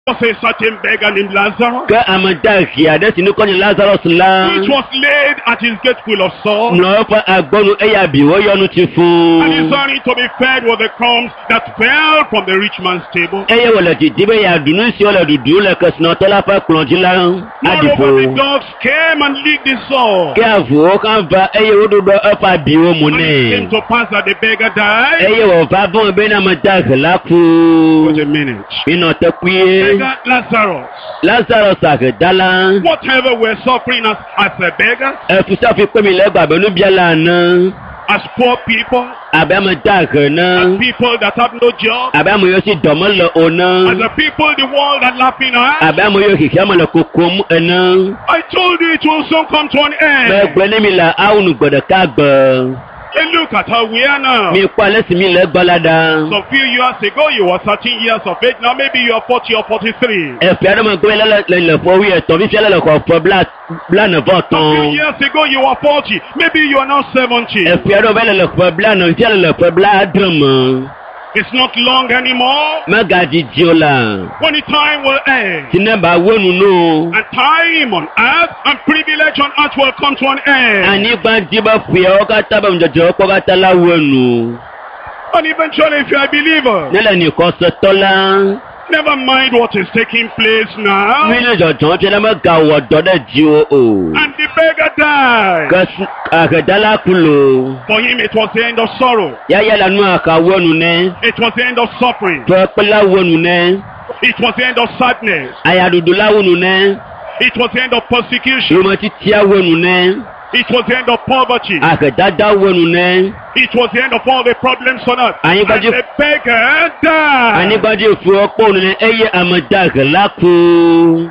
was a certain beggar named Lazarus, Que amadaki adesi ni koni Lazarus la. which was laid at his gate full of salt, Mlofa agbonu eya biwo yonu ti and fun. his only to be fed with the crumbs that fell from the rich man's table. Eye wole ti dibe ya dunu si ole dudu le kesna tola pa klonji la Moreover, the adipo. dogs came and licked his salt. Ke avu kan va eye wododo efa biwo And it came mune. to pass that the beggar died. Eye wo va bon be na amadaki la Wait ku. a minute. Ino te kuye. Beggar Lazarus. Lazarus agedala. Whatever we're suffering as a beggar, Efusa fi pe mi legba be nu biala na. as poor people, Abe amadaki as na. people that have no job, Abe amoyo si domo le as ona. the people the world are laughing at. Abe amoyo kiki amo le kokom ena. I told you it will soon come to an end. Begbe ni mi la aunu gbede ka gbe. And look at how we are now. Mi kwa lesi mi legba lada. Some few years ago, you were 13 years of age. Now maybe you are 40 or 43. Efi adama gbe le fo wi eton fi fiele le ko fo bla na vo Some few ton. years ago, you were 40. Maybe you are now 70. Efi adama le fo bla na fiele le fo bla adrem. It's not long anymore. Magadi diola. When the time will end. Tineba wonu no. And time on earth and privilege on earth will come to an end. Ani gba diba fi o ka taba mjojo ko ka tala wonu. And eventually, if you are a believer, Nele ni ko se tola. never mind what is taking place now. Mi le jojo ti na ma ga wo do de ji o. And the beggar died. Kas agedala kulo. For him, it was the end of sorrow. Ya la nu aka wonu ne. It was the end of suffering. To pela wonu ne. It was the end of sadness. Aya dudu la wonu ne. It was the end of persecution. Roma ti tia wonu ne. It was the end of poverty. Agedada wonu ne. It was the end of all the problems on earth. Ani And gbaji- the beggar died. Ani gbaji fu opo nu ne eye amadaga la ku.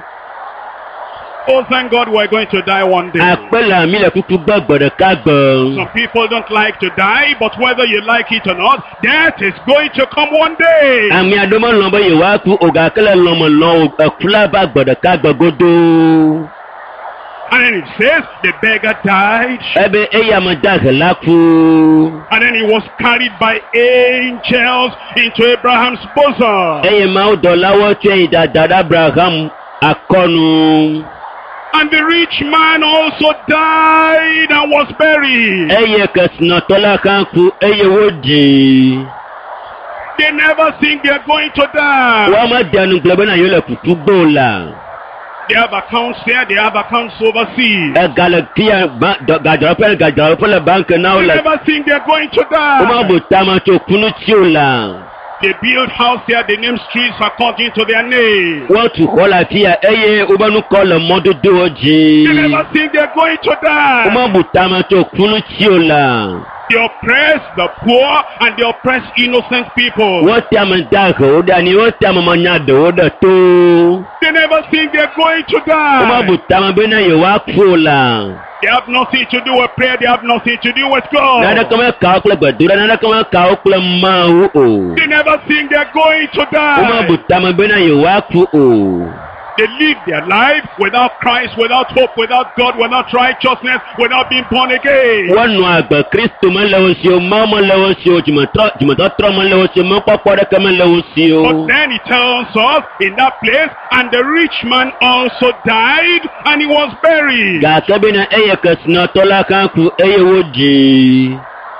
Oh, thank God we're going to die one day. Apela mi le kuku gbogbode ka gbo. Some people don't like to die, but whether you like it or not, death is going to come one day. Ami adomo lo bo ye wa ku oga kele lo mo lo ekula ba gbode ka gbogodo. And then it says the beggar died, Ebe eye amadaga la ku. and then he was carried by angels into Abraham's bosom. Eye ma o do lawo ti dada Abraham akonu. And the rich man also died and was buried. Eye kesna tola kan ku eye wodi. They never think they're going to die. Wa ma danu glebe na yo le kutu gbo la. They have accounts there, they have accounts overseas. E galatia gajaro le bank na o They la. never think they're going to O ma die. bo tama to kunu ti o la. They build house there, they name streets according to their name. Wọ́n tún kọ́ láfíà ẹyẹ ọbánu kọ́ lọ mọ́dúdú ọjì. They never think they're going to Ó die. máa bù tá a máa tó kúnú tí ó là. They oppress the poor and they oppress innocent people. Wọ́n tí a máa dá àgọ̀ ó dá ni wọ́n tí a máa yan àdó ó dà tó. They never think they're going to Ó máa bù die. tá a máa bẹ́ náà yẹ wá kú ó là. They have nothing to do with prayer, they have nothing to do with Nada God. kan máa kà ó pẹ̀lẹ́ gbẹ̀dúrà, nada kan máa kà ó pẹ̀lẹ́ máa wú o. They never think they're going to Ó máa bù die. tá a máa bẹ́ náà yẹ wá kú o. They live their life without Christ, without hope, without God, without righteousness, without being born again. Wọ́n nu àgbẹ̀ Kristo máa lẹ́wọ́ sí o, máa mọ́ lẹ́wọ́ sí o, jùmọ̀tọ́ tọ́ máa lẹ́wọ́ sí o, máa pọ́pọ́ rẹ́kẹ́ máa lẹ́wọ́ sí o. But then he tells us in that place, and the rich man also died and he was buried. Gàkẹ́ bí na ẹyẹ kẹsìnà tọ́lá kan kú ẹyẹ wò dì.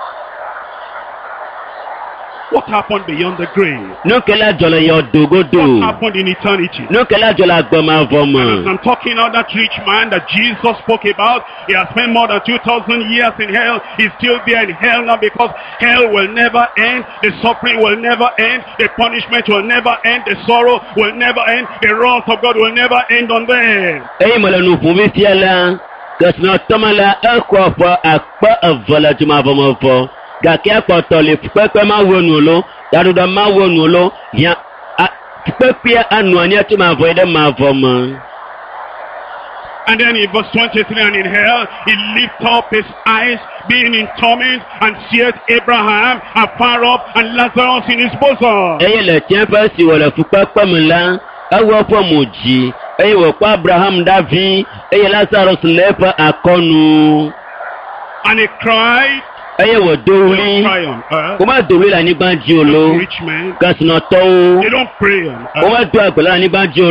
What happened beyond the grave? Nukela jọlọ yọ What dogodo. happened in eternity? Nukela jọlọ agbọmọ As avọmọ. I'm talking about that rich man that Jesus spoke about, he has spent more than 2,000 years in hell. He's still there in hell now because hell will never end. The suffering will never end. The punishment will never end. The sorrow will never end. The wrath of God will never end on them. Ẹyin mọ̀lẹ́nu fún mi fiẹ́ la. Kẹsìnà tọ́mọ̀lá ẹ̀kọ́ fọ àpẹ́ ẹ̀fọ́lẹ̀ tó máa fọmọ fọ. Gàkẹ́ àpọ̀tọ̀ lè pẹ́pẹ́ máa wọnú lọ. Yàtọ̀ máa wọnú lọ. Pẹ́pẹ́ ànú àní ẹ̀ tó máa fọ ẹ̀dẹ̀ máa fọmọ. And then in verse 23, and in hell, he lifted up his eyes, being in torment, and seeth Abraham afar off, and Lazarus in his bosom. Ẹyin lẹ̀ tí wọ́n fẹ́ sì wọ̀lẹ̀ fún pẹ́pẹ́ mi la. Ẹwọ́ fọ́ mọ̀ jì. Ẹyin wọ̀ pa Abraham dábí. Ẹyin Lazarus lẹ́fọ̀ àkọ́nu. And he cried, eye wò They dórí don't cry on earth. kó má dòrí là nígbà jí o lo Rich men. kẹsìnà tọ́ o They don't pray on kó earth. má dó àgbẹ̀lá nígbà jí o